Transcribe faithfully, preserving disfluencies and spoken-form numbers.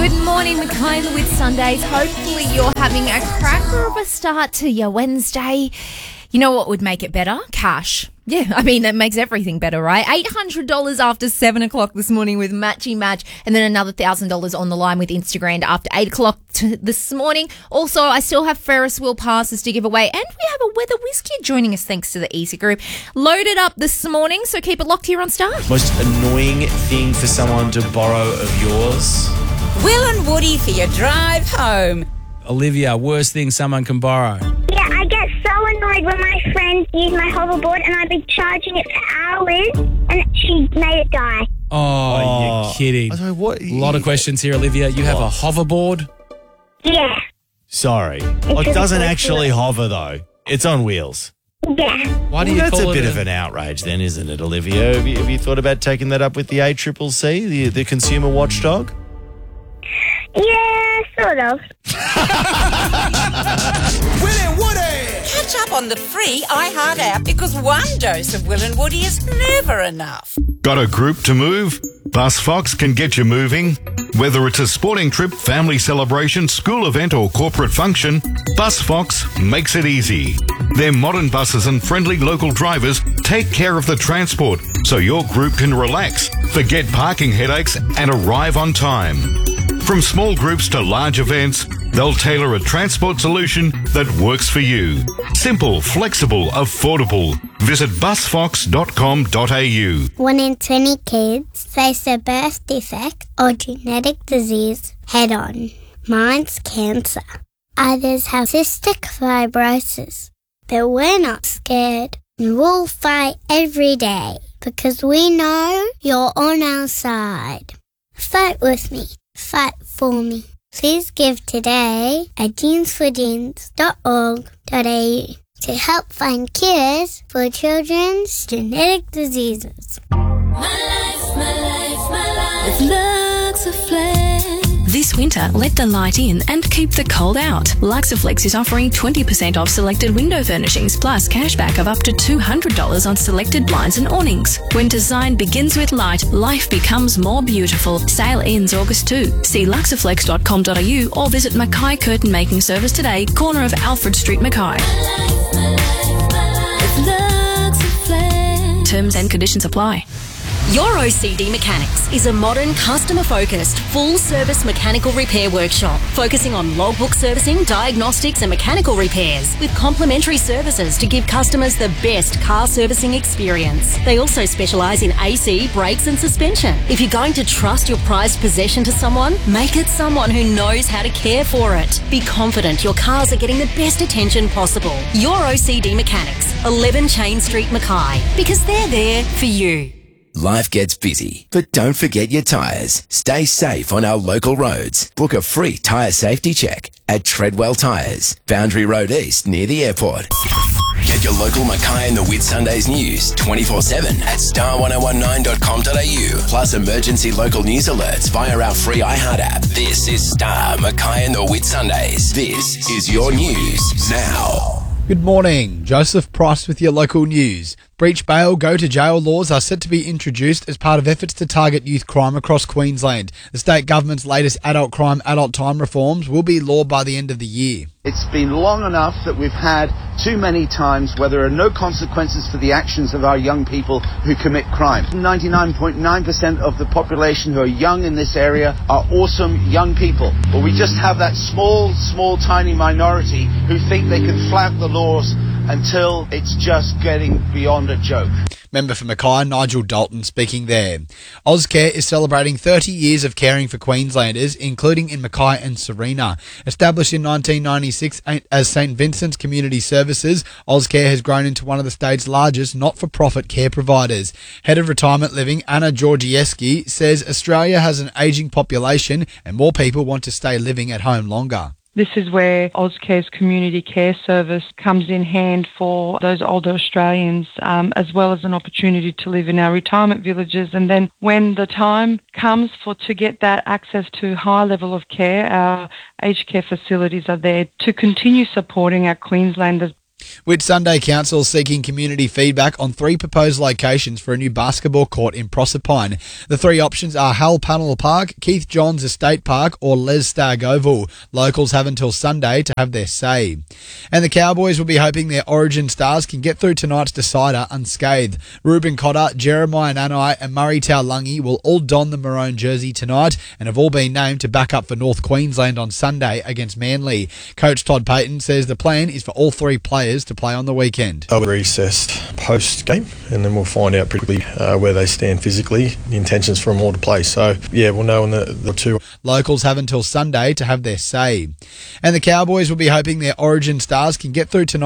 Good morning, Mackay with Sundays. Hopefully you're having a cracker of a start to your Wednesday. You know what would make it better? Cash. Yeah, I mean, that makes everything better, right? eight hundred dollars after seven o'clock this morning with Matchy Match, and then another one thousand dollars on the line with Instagram after eight o'clock t- this morning. Also, I still have Ferris wheel passes to give away, and we have a Weather Whiz Kid joining us thanks to the Easy Group. Loaded up this morning, so keep it locked here on Star. Most annoying thing for someone to borrow of yours? Will and Woody for your drive home. Olivia, worst thing someone can borrow? Yeah, I get so annoyed when my friends use my hoverboard and I've been charging it for hours and she made it die. Oh, Oh, you're kidding. I don't know what. A lot of questions here, Olivia. You have a hoverboard? Yeah, Sorry. It really doesn't close actually to it. hover, though. It's on wheels. yeah. Why do Well, you that's call a it bit of an outrage then, isn't it, Olivia? Have you, have you thought about taking that up with the A C C C, the, the consumer watchdog? Yeah, sort of. Will and Woody. Catch up on the free iHeart app because one dose of Will and Woody is never enough. Got a group to move? BusFox can get you moving. Whether it's a sporting trip, family celebration, school event or corporate function, BusFox makes it easy. Their modern buses and friendly local drivers take care of the transport so your group can relax, forget parking headaches and arrive on time. From small groups to large events, they'll tailor a transport solution that works for you. Simple, flexible, affordable. Visit bus fox dot com dot a u. One in twenty kids face a birth defect or genetic disease head on. Mine's cancer. Others have cystic fibrosis. But we're not scared. And we'll fight every day because we know you're on our side. Fight with me. Fight for me. Please give today at jeans for jeans dot org dot a u to help find cures for children's genetic diseases. My life, my life, my life. With Luxaflex. This winter, let the light in and keep the cold out. Luxaflex is offering twenty percent off selected window furnishings plus cashback of up to two hundred dollars on selected blinds and awnings. When design begins with light, life becomes more beautiful. Sale ends August second. See luxaflex dot com dot a u or visit Mackay Curtain Making Service today, corner of Alfred Street, Mackay. Terms and conditions apply. Your O C D Mechanics is a modern, customer-focused, full-service mechanical repair workshop focusing on logbook servicing, diagnostics and mechanical repairs with complimentary services to give customers the best car servicing experience. They also specialise in A C, brakes and suspension. If you're going to trust your prized possession to someone, make it someone who knows how to care for it. Be confident your cars are getting the best attention possible. Your O C D Mechanics, eleven Chain Street, Mackay, because they're there for you. Life gets busy, but don't forget your tyres. Stay safe on our local roads. Book a free tyre safety check at Treadwell Tyres, Boundary Road East near the airport. Get your local Mackay and the Whit Sundays news twenty-four seven at star ten nineteen dot com dot a u. Plus emergency local news alerts via our free iHeart app. This is Star Mackay and the Whit Sundays. This is your news now. Good morning. Joseph Price with your local news. Breach bail, go to jail laws are set to be introduced as part of efforts to target youth crime across Queensland. The state government's latest adult crime, adult time reforms will be law by the end of the year. It's been long enough that we've had too many times where there are no consequences for the actions of our young people who commit crime. ninety-nine point nine percent of the population who are young in this area are awesome young people. But we just have that small, small, tiny minority who think they can flout the laws until it's just getting beyond a joke. Member for Mackay, Nigel Dalton, speaking there. Ozcare is celebrating thirty years of caring for Queenslanders, including in Mackay and Serena. Established in nineteen ninety-six as Saint Vincent's Community Services, Ozcare has grown into one of the state's largest not-for-profit care providers. Head of Retirement Living, Anna Georgieski, says Australia has an ageing population and more people want to stay living at home longer. This is where Ozcare's community care service comes in hand for those older Australians, um, as well as an opportunity to live in our retirement villages. And then when the time comes for to get that access to high level of care, our aged care facilities are there to continue supporting our Queenslanders. With Sunday Council seeking community feedback on three proposed locations for a new basketball court in Proserpine. The three options are Hal Panel Park, Keith Johns Estate Park or Les Stagg Oval. Locals have until Sunday to have their say. And the Cowboys will be hoping their Origin stars can get through tonight's decider unscathed. Ruben Cotter, Jeremiah Nanai and Murray Taulungi will all don the maroon jersey tonight and have all been named to back up for North Queensland on Sunday against Manly. Coach Todd Payton says the plan is for all three players to play on the weekend. I'll be recessed post-game and then we'll find out pretty quickly uh, where they stand physically, the intentions for them all to play. So, yeah, we'll know in the, the two. Locals have until Sunday to have their say. And the Cowboys will be hoping their Origin stars can get through tonight